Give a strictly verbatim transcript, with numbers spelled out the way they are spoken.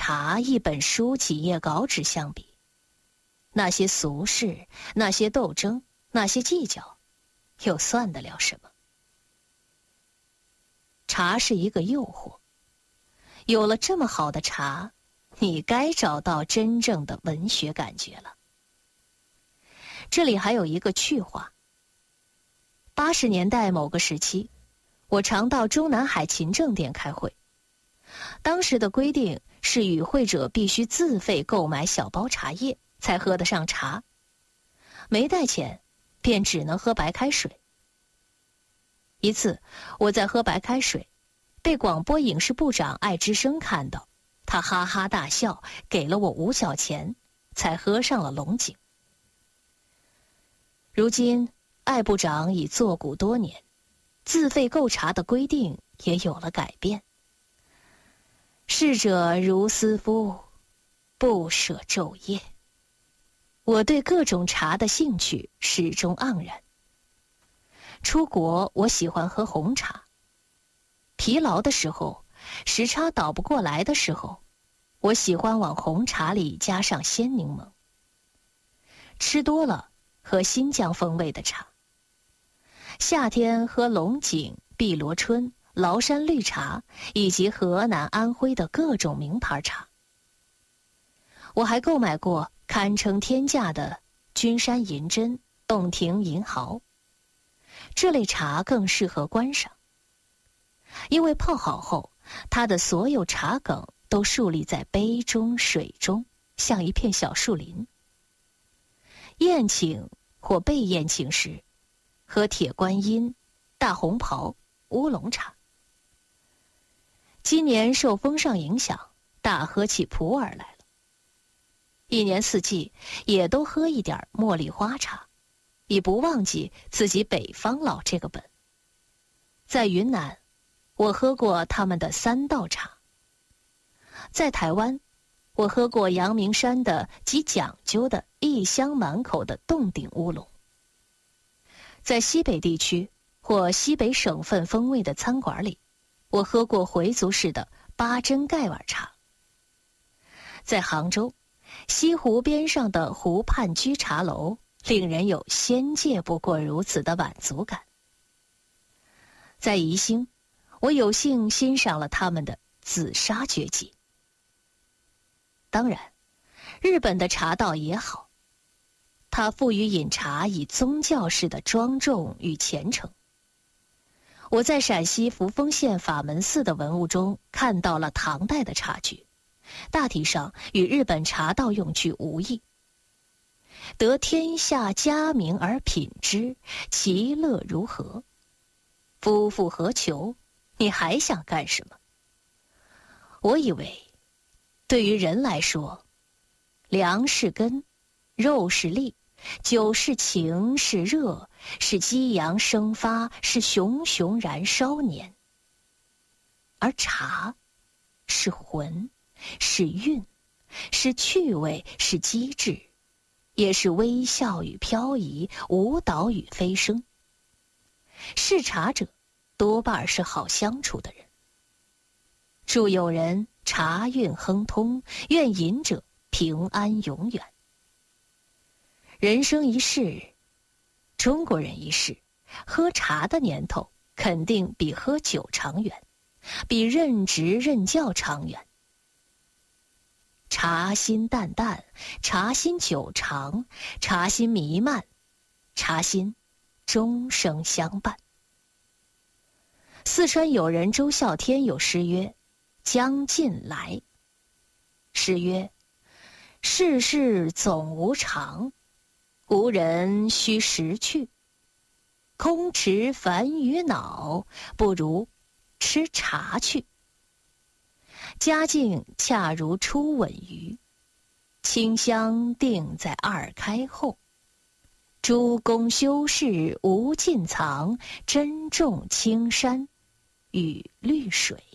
茶一本书几页稿纸相比，那些俗事，那些斗争，那些计较，又算得了什么？茶是一个诱惑，有了这么好的茶，你该找到真正的文学感觉了。这里还有一个趣话。八十年代某个时期，我常到中南海勤政店开会。当时的规定是与会者必须自费购买小包茶叶才喝得上茶，没带钱便只能喝白开水。一次我在喝白开水，被广播影视部长艾之声看到，他哈哈大笑，给了我五角钱，才喝上了龙井。如今艾部长已作古多年，自费购茶的规定也有了改变。逝者如斯夫，不舍昼夜。我对各种茶的兴趣始终盎然。出国我喜欢喝红茶，疲劳的时候，时差倒不过来的时候，我喜欢往红茶里加上鲜柠檬。吃多了喝新疆风味的茶，夏天喝龙井、碧螺春、崂山绿茶以及河南安徽的各种名牌茶。我还购买过堪称天价的君山银针、洞庭银毫，这类茶更适合观赏，因为泡好后，它的所有茶梗都竖立在杯中水中，像一片小树林。宴请或被宴请时，喝铁观音、大红袍、乌龙茶。今年受风尚影响，大喝起普洱来了。一年四季也都喝一点茉莉花茶，以不忘记自己北方佬这个本。在云南，我喝过他们的三道茶。在台湾，我喝过阳明山的极讲究的一香满口的洞顶乌龙。在西北地区或西北省份风味的餐馆里，我喝过回族式的八珍盖碗茶。在杭州，西湖边上的湖畔居茶楼令人有仙界不过如此的满足感。在宜兴，我有幸欣赏了他们的紫砂绝技。当然，日本的茶道也好，它赋予饮茶以宗教式的庄重与虔诚。我在陕西扶风县法门寺的文物中看到了唐代的茶具，大体上与日本茶道用具无异。得天下佳名而品之，其乐如何？夫复何求？你还想干什么？我以为，对于人来说，粮是根，肉是粒，酒是情，是热，是激扬生发，是熊熊燃烧年。而茶是魂，是韵，是趣味，是机智，也是微笑与飘移，舞蹈与飞升。嗜茶者多半是好相处的人。祝友人茶韵亨通，愿饮者平安永远。人生一世，中国人一世，喝茶的年头肯定比喝酒长远，比任职任教长远。茶心淡淡，茶心久长，茶心弥漫，茶心终生相伴。四川友人周孝天有诗曰：将进来。诗曰：世事总无常，吾人须识趣。空持烦于脑，不如吃茶去。佳境恰如初吻鱼，清香定在二开后。诸公修士无尽藏，珍重青山与绿水。